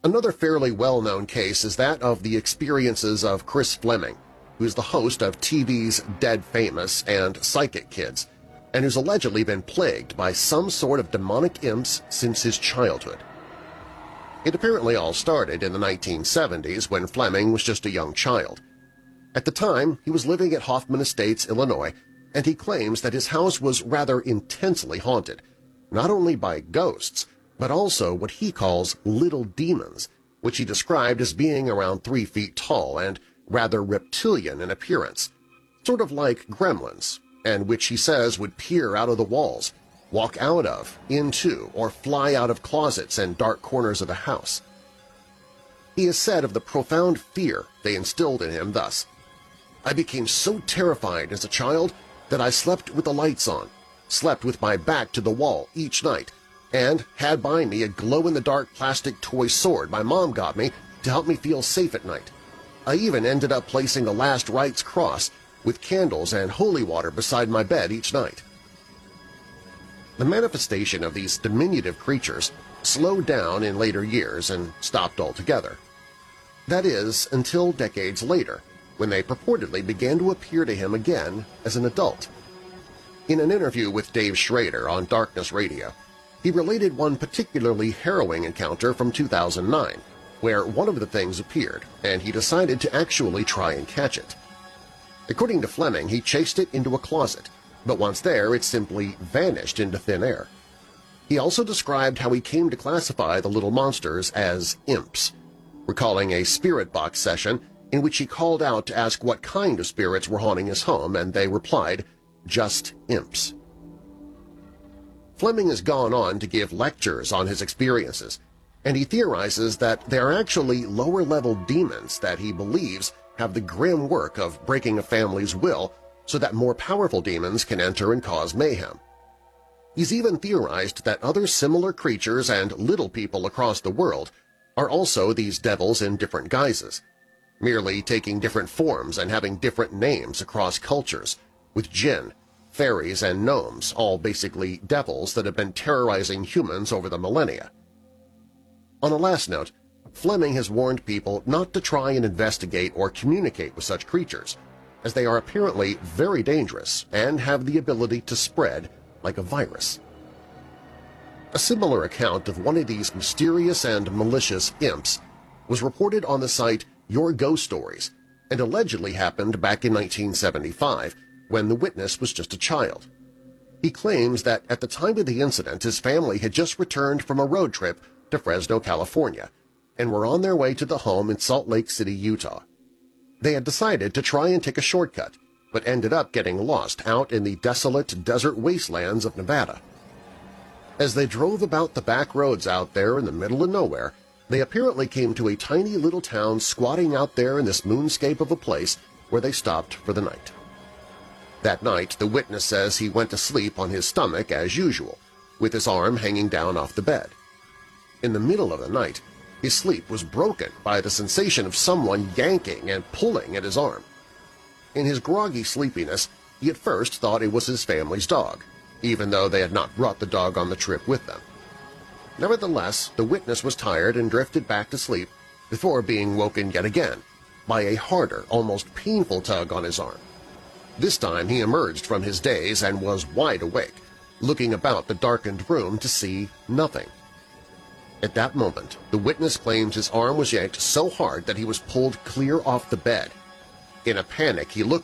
Another fairly well-known case is that of the experiences of Chris Fleming, who's the host of TV's Dead Famous and Psychic Kids, and who's allegedly been plagued by some sort of demonic imps since his childhood. It apparently all started in the 1970s when Fleming was just a young child. At the time, he was living at Hoffman Estates, Illinois, and he claims that his house was rather intensely haunted, not only by ghosts, but also what he calls little demons, which he described as being around 3 feet tall and rather reptilian in appearance, sort of like gremlins, and which he says would peer out of the walls, walk out of, into, or fly out of closets and dark corners of the house. He has said of the profound fear they instilled in him thus, "I became so terrified as a child that I slept with the lights on, slept with my back to the wall each night, and had by me a glow-in-the-dark plastic toy sword my mom got me to help me feel safe at night. I even ended up placing a last rites cross with candles and holy water beside my bed each night." The manifestation of these diminutive creatures slowed down in later years and stopped altogether. That is, until decades later, when they purportedly began to appear to him again as an adult. In an interview with Dave Schrader on Darkness Radio, he related one particularly harrowing encounter from 2009, where one of the things appeared, and he decided to actually try and catch it. According to Fleming, he chased it into a closet, but once there it simply vanished into thin air. He also described how he came to classify the little monsters as imps, recalling a spirit box session in which he called out to ask what kind of spirits were haunting his home, and they replied, "Just imps." Fleming has gone on to give lectures on his experiences, and he theorizes that they are actually lower-level demons that he believes have the grim work of breaking a family's will so that more powerful demons can enter and cause mayhem. He's even theorized that other similar creatures and little people across the world are also these devils in different guises, merely taking different forms and having different names across cultures, with jinn, fairies, and gnomes, all basically devils that have been terrorizing humans over the millennia. On a last note, Fleming has warned people not to try and investigate or communicate with such creatures, as they are apparently very dangerous and have the ability to spread like a virus. A similar account of one of these mysterious and malicious imps was reported on the site Your Ghost Stories and allegedly happened back in 1975 when the witness was just a child. He claims that at the time of the incident his family had just returned from a road trip to Fresno, California, and were on their way to the home in Salt Lake City, Utah. They had decided to try and take a shortcut, but ended up getting lost out in the desolate desert wastelands of Nevada. As they drove about the back roads out there in the middle of nowhere, they apparently came to a tiny little town squatting out there in this moonscape of a place where they stopped for the night. That night, the witness says he went to sleep on his stomach as usual, with his arm hanging down off the bed. In the middle of the night, his sleep was broken by the sensation of someone yanking and pulling at his arm. In his groggy sleepiness, he at first thought it was his family's dog, even though they had not brought the dog on the trip with them. Nevertheless, the witness was tired and drifted back to sleep before being woken yet again by a harder, almost painful tug on his arm. This time he emerged from his daze and was wide awake, looking about the darkened room to see nothing. At that moment, the witness claims his arm was yanked so hard that he was pulled clear off the bed. In a panic, he looked